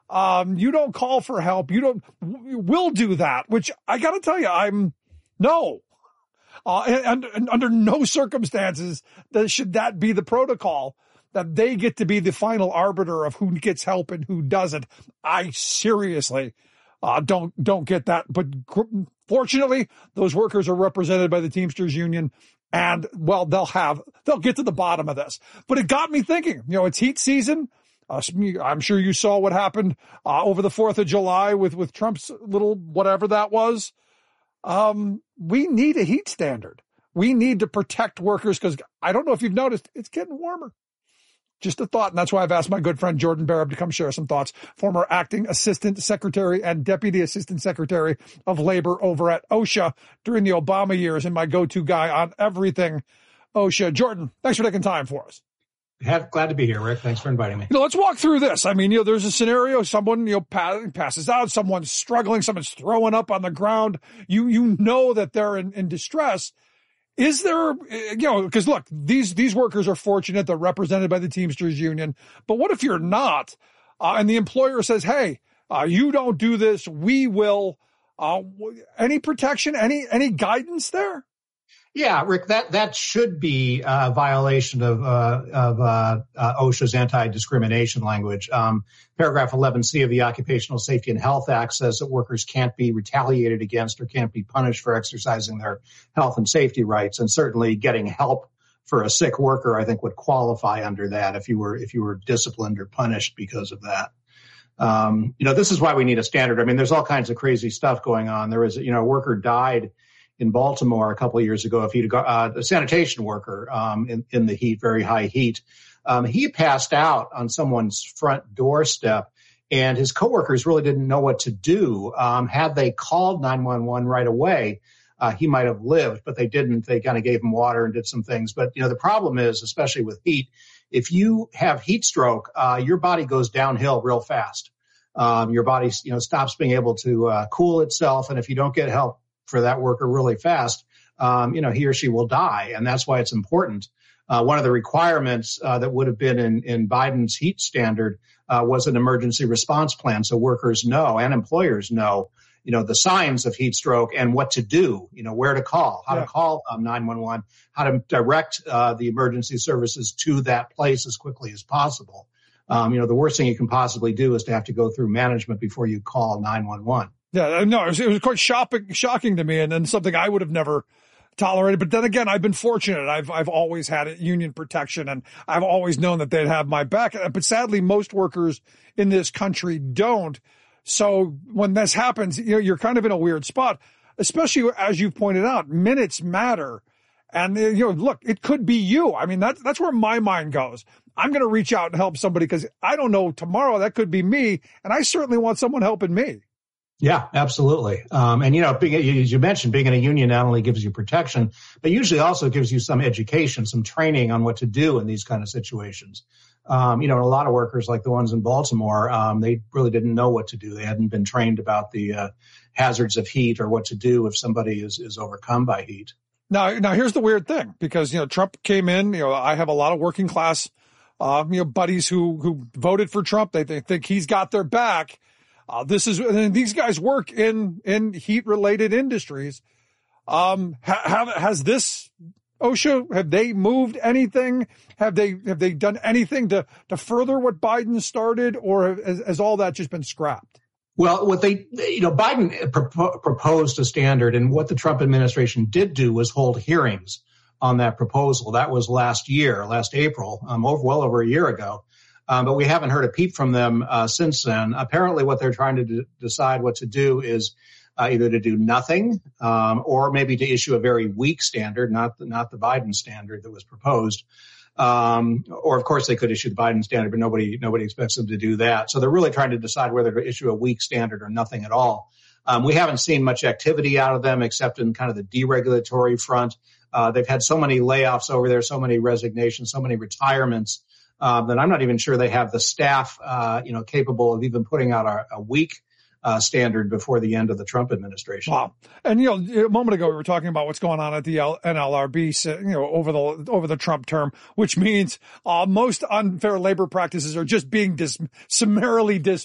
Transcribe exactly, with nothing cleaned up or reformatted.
Um, you don't call for help. You don't, we'll do that, which I got to tell you, I'm no. Uh, and, and under no circumstances that should that be the protocol, that they get to be the final arbiter of who gets help and who doesn't. I seriously uh, don't don't get that. But fortunately, those workers are represented by the Teamsters Union, and well, they'll have they'll get to the bottom of this. But it got me thinking. You know, it's heat season. Uh, I'm sure you saw what happened uh, over the fourth of July with with Trump's little whatever that was. Um, we need a heat standard. We need to protect workers because I don't know if you've noticed, it's getting warmer. Just a thought, and that's why I've asked my good friend Jordan Barab to come share some thoughts, former acting assistant secretary and deputy assistant secretary of labor over at OSHA during the Obama years, and my go-to guy on everything OSHA. Jordan, thanks for taking time for us. Have, glad to be here, Rick. Thanks for inviting me. You know, let's walk through this. I mean, you know, there's a scenario, someone, you know, pass, passes out, someone's struggling, someone's throwing up on the ground. You, you know that they're in, in distress. Is there, you know, because look, these, these workers are fortunate. They're represented by the Teamsters Union. But what if you're not? Uh, and the employer says, hey, uh, you don't do this. We will. Uh, any protection, any, any guidance there? Yeah, Rick, that, that should be a violation of, uh, of, uh, uh, OSHA's anti-discrimination language. Um, paragraph eleven C of the Occupational Safety and Health Act says that workers can't be retaliated against or can't be punished for exercising their health and safety rights. And certainly getting help for a sick worker, I think, would qualify under that if you were, if you were disciplined or punished because of that. Um, you know, this is why we need a standard. I mean, there's all kinds of crazy stuff going on. There was, you know, a worker died in Baltimore a couple of years ago. If he'd got uh, a sanitation worker um, in, in the heat, very high heat, um, he passed out on someone's front doorstep, and his coworkers really didn't know what to do. Um, had they called nine one one right away, uh, he might have lived, but they didn't. They kind of gave him water and did some things. But you know, the problem is, especially with heat, if you have heat stroke, uh, your body goes downhill real fast. Um, your body, you know, stops being able to uh, cool itself, and if you don't get help for that worker really fast, um, you know, he or she will die. And that's why it's important. Uh, one of the requirements uh, that would have been in, in Biden's heat standard uh, was an emergency response plan. So workers know and employers know, you know, the signs of heat stroke and what to do, you know, where to call, how yeah. to call um, nine one one, how to direct uh, the emergency services to that place as quickly as possible. Um, you know, the worst thing you can possibly do is to have to go through management before you call nine one one. Yeah, no, it was, it was quite shopping, shocking to me, and, and something I would have never tolerated. But then again, I've been fortunate. I've I've always had union protection, and I've always known that they'd have my back. But sadly, most workers in this country don't. So when this happens, you know, you're kind of in a weird spot, especially as you've pointed out, minutes matter. And, you know, look, it could be you. I mean, that's, that's where my mind goes. I'm going to reach out and help somebody because I don't know, tomorrow that could be me, and I certainly want someone helping me. Yeah, absolutely. Um, and, you know, being, as you mentioned, being in a union not only gives you protection, but usually also gives you some education, some training on what to do in these kind of situations. Um, you know, a lot of workers like the ones in Baltimore, um, they really didn't know what to do. They hadn't been trained about the uh, hazards of heat or what to do if somebody is, is overcome by heat. Now, now here's the weird thing, because, you know, Trump came in, you know, I have a lot of working class, uh, you know, buddies who, who voted for Trump. They, they think he's got their back. Uh, this is, and these guys work in, in heat related industries. Um, ha, have, has this OSHA, have they moved anything? Have they, have they done anything to, to further what Biden started, or has, has all that just been scrapped? Well, what they, you know, Biden pro- proposed a standard, and what the Trump administration did do was hold hearings on that proposal. That was last year, last April, um, over, well over a year ago. Um, but we haven't heard a peep from them uh, since then. Apparently what they're trying to d- decide what to do is uh, either to do nothing um, or maybe to issue a very weak standard, not the, not the Biden standard that was proposed. Um, or, of course, they could issue the Biden standard, but nobody nobody expects them to do that. So they're really trying to decide whether to issue a weak standard or nothing at all. Um, we haven't seen much activity out of them except in kind of the deregulatory front. Uh, they've had so many layoffs over there, so many resignations, so many retirements. Um, that I'm not even sure they have the staff, uh, you know, capable of even putting out a, a weak uh, standard before the end of the Trump administration. Wow. And, you know, a moment ago, we were talking about what's going on at the N L R B, you know, over the, over the Trump term, which means uh, most unfair labor practices are just being dis- summarily dismissed.